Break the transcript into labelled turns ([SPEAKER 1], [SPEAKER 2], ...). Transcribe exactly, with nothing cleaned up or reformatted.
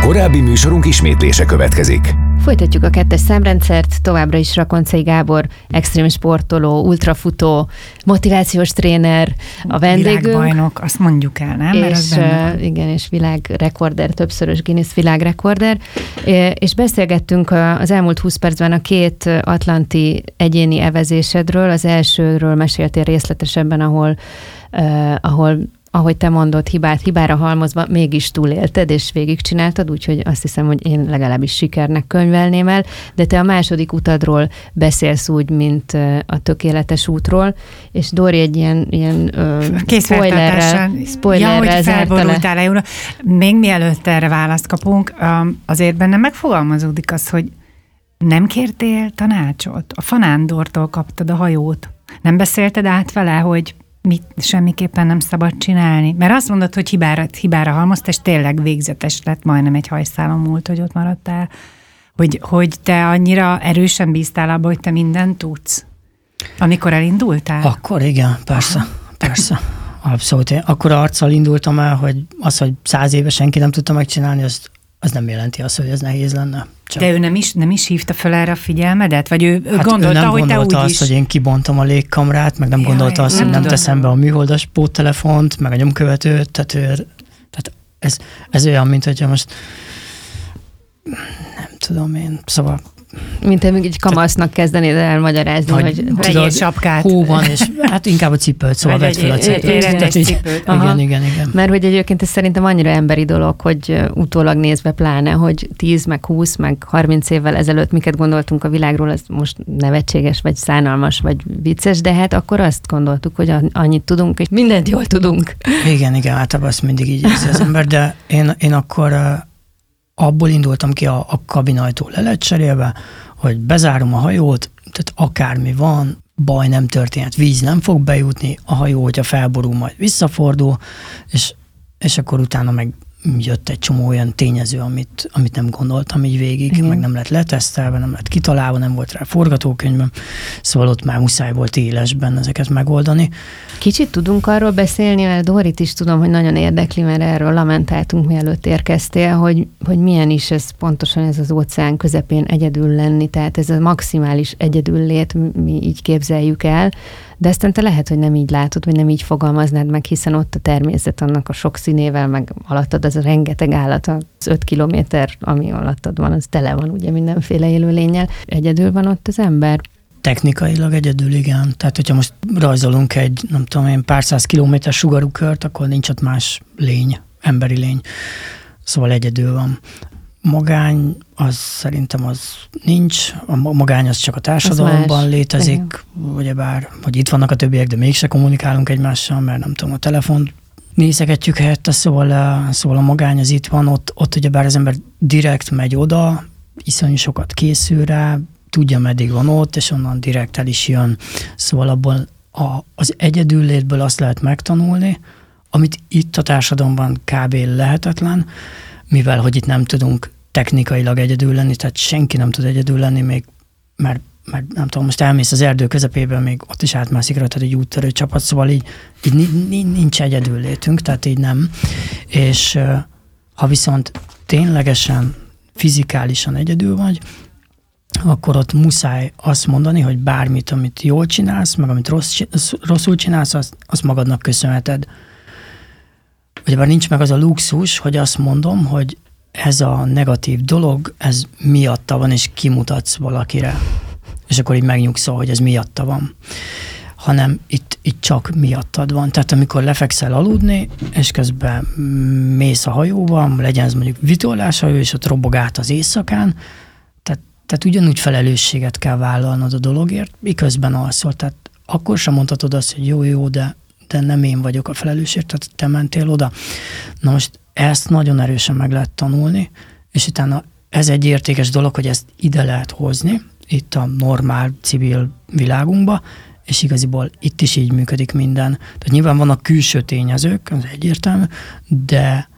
[SPEAKER 1] Korábbi műsorunk ismétlése következik.
[SPEAKER 2] Folytatjuk a kettes számrendszert, továbbra is Rakoncai Gábor, extrém sportoló, ultrafutó, motivációs tréner, a vendégünk.
[SPEAKER 3] Világbajnok, azt mondjuk el, nem? Mert
[SPEAKER 2] és, uh, igen, és világrekorder, többszörös Guinness világrekorder. És beszélgettünk az elmúlt húsz percben a két atlanti egyéni evezésedről. Az elsőről meséltél részletesebben, ahol, uh, ahol ahogy te mondod, hibát hibára halmozva mégis túlélted, és végigcsináltad, úgyhogy azt hiszem, hogy én legalábbis sikernek könyvelném el, de te a második utadról beszélsz úgy, mint a tökéletes útról, és Dori egy ilyen, ilyen spoilerrel, spoilerrel
[SPEAKER 3] ja, hogy
[SPEAKER 2] felborultál
[SPEAKER 3] le. Még mielőtt erre választ kapunk, azért bennem megfogalmazódik az, hogy nem kértél tanácsot? A Fanándortól kaptad a hajót. Nem beszélted át vele, hogy mit semmiképpen nem szabad csinálni? Mert azt mondod, hogy hibára, hibára halmoztál, és tényleg végzetes lett, majdnem egy hajszálon múlt, hogy ott maradtál. Hogy, hogy te annyira erősen bíztál abba, hogy te mindent tudsz? Amikor elindultál?
[SPEAKER 4] Akkor igen, persze, persze. Abszolút. Én akkor arccal indultam el, hogy az, hogy száz éve senki nem tudta megcsinálni, azt az nem jelenti azt, hogy ez nehéz lenne. Csak...
[SPEAKER 3] De ő nem is, nem is hívta fel erre a figyelmedet? Vagy ő
[SPEAKER 4] hát
[SPEAKER 3] gondolta,
[SPEAKER 4] ő nem
[SPEAKER 3] hogy te
[SPEAKER 4] gondolta
[SPEAKER 3] úgy
[SPEAKER 4] azt,
[SPEAKER 3] is...
[SPEAKER 4] hogy én kibontom a légkamrát, meg nem
[SPEAKER 3] Jaj,
[SPEAKER 4] gondolta azt,
[SPEAKER 3] nem
[SPEAKER 4] hogy nem
[SPEAKER 3] tudom.
[SPEAKER 4] teszem be a műholdas póttelefont, meg a nyomkövetőt, tehát, ő, tehát ez, ez olyan, mint hogyha most nem tudom én, szóval
[SPEAKER 2] mint te még egy kamasznak kezdenéd elmagyarázni,
[SPEAKER 4] hogy,
[SPEAKER 2] hogy
[SPEAKER 3] vegyél sapkát.
[SPEAKER 4] Hó van, és hát inkább a cipőt, szóval vedd fel a cipőt. Igen, igen, igen.
[SPEAKER 2] Mert hogy egyébként ez szerintem annyira emberi dolog, hogy utólag nézve pláne, hogy tíz, meg húsz, meg harminc évvel ezelőtt miket gondoltunk a világról, ez most nevetséges, vagy szánalmas, vagy vicces, de hát akkor azt gondoltuk, hogy annyit tudunk, és mindent jól tudunk.
[SPEAKER 4] Igen, igen, általában azt mindig így érzi az ember, de én, én akkor abból indultam ki, a, a kabinajtó le lett cserélve, hogy bezárom a hajót, tehát akármi van, baj nem történhet, víz nem fog bejutni, a hajó, hogyha felborul, majd visszafordul, és, és akkor utána meg jött egy csomó olyan tényező, amit, amit nem gondoltam így végig, igen. Meg nem lett letesztelve, nem lett kitalálva, nem volt rá forgatókönyvben, szóval ott már muszáj volt élesben ezeket megoldani.
[SPEAKER 2] Kicsit tudunk arról beszélni, mert Dorit is tudom, hogy nagyon érdekli, mert erről lamentáltunk, mielőtt érkeztél, hogy, hogy milyen is ez pontosan ez az óceán közepén egyedül lenni, tehát ez a maximális egyedüllét, mi így képzeljük el, de aztán te lehet, hogy nem így látod, vagy nem így fogalmaznád meg, hiszen ott a természet annak a sok színével, meg alattad az a rengeteg állat, az öt kilométer, ami alattad van, az tele van ugye mindenféle élőlénnyel. Egyedül van ott az ember?
[SPEAKER 4] Technikailag egyedül, igen. Tehát, hogyha most rajzolunk egy, nem tudom én, pár száz kilométer sugarú kört, akkor nincs ott más lény, emberi lény. Szóval egyedül van. Magány, az szerintem az nincs. A magány az csak a társadalomban létezik, ugyebár, hogy itt vannak a többiek, de mégse kommunikálunk egymással, mert nem tudom, a telefont nézegetjük helyette, szóval, szóval a magány az itt van, ott, ott ugyebár az ember direkt megy oda, iszonyú sokat készül rá, tudja, meddig van ott, és onnan direkt el is jön. Szóval abból a, az egyedüllétből azt lehet megtanulni, amit itt a társadalomban kb. Lehetetlen, mivel hogy itt nem tudunk technikailag egyedül lenni, tehát senki nem tud egyedül lenni, még, mert, mert nem tudom, most elmész az erdő közepében, még ott is átmászik rajtad egy úttörő csapat, szóval így, így nincs egyedül létünk, tehát így nem. És ha viszont ténylegesen, fizikálisan egyedül vagy, akkor ott muszáj azt mondani, hogy bármit, amit jól csinálsz, meg amit rossz, rosszul csinálsz, azt, azt magadnak köszönheted. Ugyebár nincs meg az a luxus, hogy azt mondom, hogy ez a negatív dolog, ez miatta van, és kimutatsz valakire. És akkor így megnyugszol, hogy ez miatta van. Hanem itt, itt csak miattad van. Tehát amikor lefekszel aludni, és közben mész a hajóban, legyen ez mondjuk vitorláshajó, és ott robog át az éjszakán, tehát, tehát ugyanúgy felelősséget kell vállalnod a dologért, miközben alszol. Tehát akkor sem mondhatod azt, hogy jó, jó, de, de nem én vagyok a felelősért, tehát te mentél oda. Na most ezt nagyon erősen meg lehet tanulni, és utána ez egy értékes dolog, hogy ezt ide lehet hozni, itt a normál civil világunkba, és igaziból itt is így működik minden. Tehát nyilván vannak külső tényezők, az egyértelmű, de,